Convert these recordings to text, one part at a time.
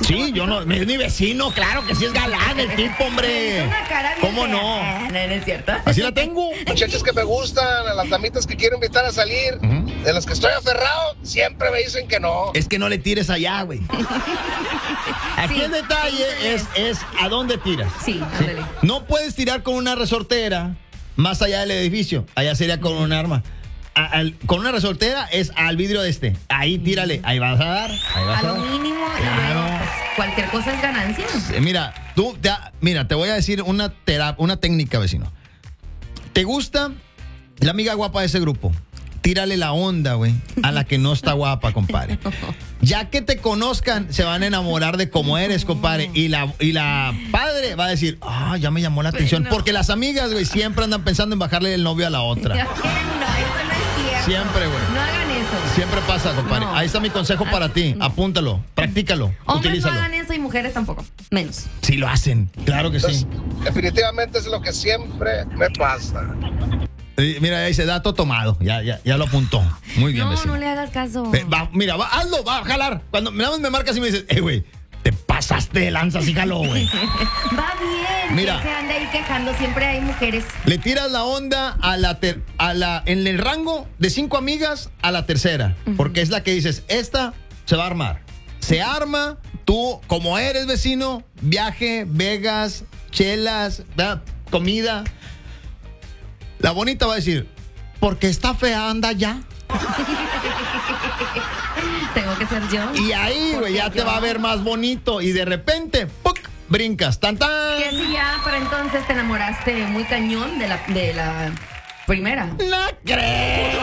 Sí, yo no, es mi vecino, claro que sí es galán el tipo, hombre. Es una cara bien ¿Cómo fea. no? No es cierto. Así la tengo. Muchachas que me gustan, a las damitas que quiero invitar a salir, de las que estoy aferrado, siempre me dicen que no. Es que no le tires allá, güey. Aquí Sí, el detalle es a dónde tiras. Sí, ándale. No puedes tirar con una resortera más allá del edificio. Allá sería con un arma. Con una resortera es al vidrio de este. Ahí tírale. Ahí vas a dar. Ahí vas A a lo dar. mínimo, y Claro. luego, pues, cualquier cosa es ganancia. Mira, te voy a decir una técnica, vecino. ¿Te gusta la amiga guapa de ese grupo? Tírale la onda, güey, a la que no está guapa, compadre. Ya que te conozcan, se van a enamorar de cómo eres, compadre. Y la padre va a decir, ya me llamó la atención. No. Porque las amigas, güey, siempre andan pensando en bajarle el novio a la otra. No, eso no es cierto. Siempre, güey. No hagan eso. Siempre pasa, compadre. No. Ahí está mi consejo para ti. No. Apúntalo, practícalo, Hombres utilízalo. no hagan eso y mujeres tampoco. Menos. Sí lo hacen, claro que sí. Entonces, definitivamente es lo que siempre me pasa. Mira, ahí dice dato tomado. Ya lo apuntó. Muy bien, No, vecino. no le hagas caso. Mira, hazlo, va a jalar. Cuando me marcas y me dices, güey, te pasaste de lanza, sí jaló, güey. Va bien. Mira. Que se anda ahí quejando. Siempre hay mujeres. Le tiras la onda en el rango de 5 amigas a la tercera. Porque es la que dices, esta se va a armar. Se arma, tú, como eres vecino, viaje, vegas, chelas, ¿verdad? Comida. La bonita va a decir, porque está fea, anda ya. Tengo que ser yo. Y ahí, güey, ya te va a ver más bonito. Y de repente, ¡puc! Brincas. ¡Tan, tan! Que si ya para entonces te enamoraste muy cañón de la primera. ¡No creo!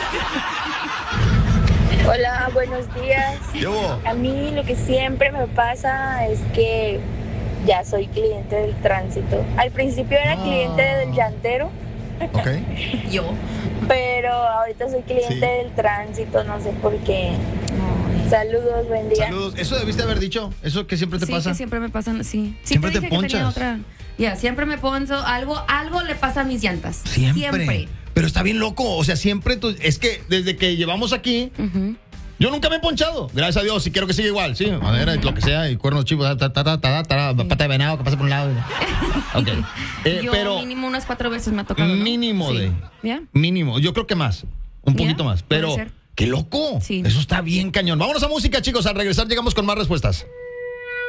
Hola, buenos días. Llevo. A mí lo que siempre me pasa es que ya soy cliente del tránsito. Al principio era cliente del llantero, Ok. Yo. pero ahorita soy cliente Sí. del tránsito, no sé por qué. Saludos, buen día. Saludos. Eso debiste haber dicho. Eso que siempre te Sí, pasa. que siempre me pasan, sí. Siempre te dije que tenía ponchas. otra. Ya, siempre me poncho, algo le pasa a mis llantas. Siempre. Pero está bien loco. O sea, siempre es que desde que llevamos aquí, Ujú. yo nunca me he ponchado. Gracias a Dios. Y quiero que siga igual. Sí, madera, lo que sea. Y cuernos chivos. Pata de venado que pasa por un lado. Ok. Yo pero mínimo unas 4 veces me ha tocado, ¿no? mínimo Sí. de. ¿Ya? Mínimo. Yo creo que más. Un poquito ¿Ya? más. Puede Pero, ser. qué loco. Sí. Eso está bien cañón. Vámonos a música, chicos. Al regresar llegamos con más respuestas.